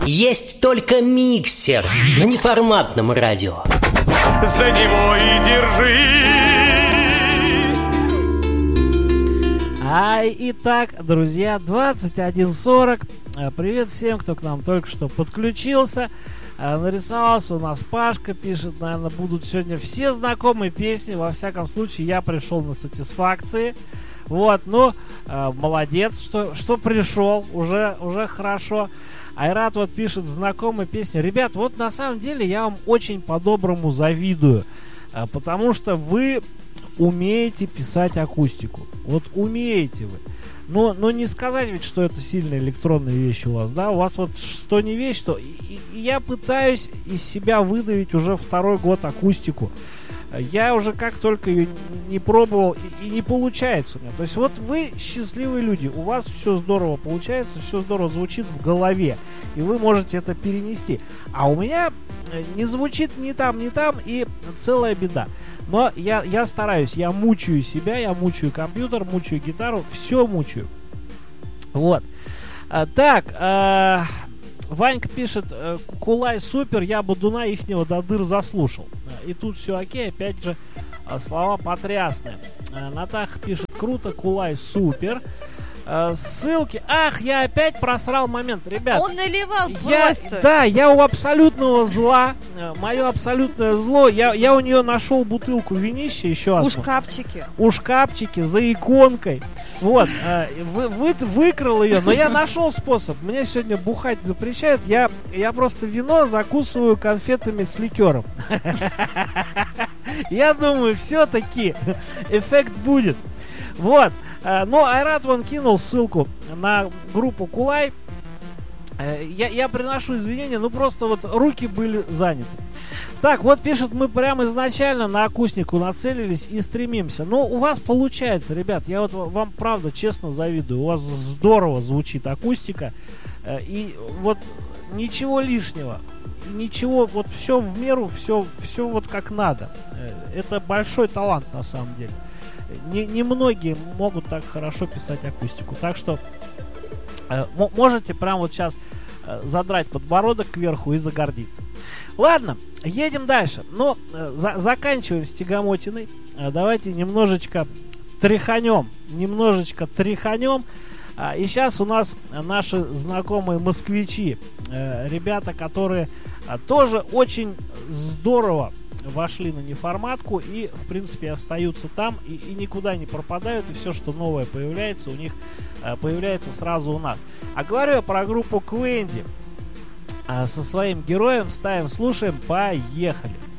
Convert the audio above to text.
Есть только миксер на неформатном радио. За него и держись. Итак, друзья, 21:40. Привет всем, кто к нам только что подключился. Нарисовался у нас Пашка, пишет, наверное, будут сегодня все знакомые песни. Во всяком случае, я пришел на сатисфакции. Вот, молодец, что пришел, уже хорошо. Айрат вот пишет знакомые песни. Ребят, вот на самом деле я вам очень по-доброму завидую, потому что вы умеете писать акустику. Вот умеете вы. Но не сказать ведь, что это сильно электронные вещи у вас, да? У вас вот что не вещь, что... И я пытаюсь из себя выдавить уже второй год акустику. Я уже как только ее не пробовал, и не получается у меня. То есть вот вы счастливые люди, у вас все здорово получается, все здорово звучит в голове, и вы можете это перенести. А у меня не звучит ни там, и целая беда. Но я стараюсь, я мучаю себя, я мучаю компьютер, мучаю гитару, все мучаю. Вот. Ванька пишет, Кулай супер, я Бодуна ихнего до дыр заслушал. И тут все окей, опять же, слова потрясные. Натаха пишет, круто, Кулай супер. Ссылки. Ах, я опять просрал момент, ребят. Он наливал просто. Да, я у абсолютного зла. Мое абсолютное зло. Я у нее нашел бутылку винища еще одну. Ушкапчики за иконкой. Вот. Выкрал ее, но я нашел способ. Мне сегодня бухать запрещают. Я просто вино закусываю конфетами с ликером. Я думаю, все-таки эффект будет. Вот. Но Айрат вон кинул ссылку на группу Кулай. Я приношу извинения, просто вот руки были заняты. Так, вот пишет, мы прямо изначально на акустику нацелились и стремимся. У вас получается, ребят, я вот вам правда честно завидую. У вас здорово звучит акустика. И вот ничего лишнего. Ничего, вот все в меру, все вот как надо. Это большой талант на самом деле. Немногие могут так хорошо писать акустику. Так что можете прямо вот сейчас задрать подбородок кверху и загордиться. Ладно, едем дальше. Заканчиваем с тягомотиной. Давайте немножечко тряханем. И сейчас у нас наши знакомые москвичи. Ребята, которые тоже очень здорово вошли на неформатку и, в принципе, остаются там и никуда не пропадают, и все, что новое появляется, у них появляется сразу у нас. А говорю я про группу Квенди. Со своим героем ставим, слушаем, поехали.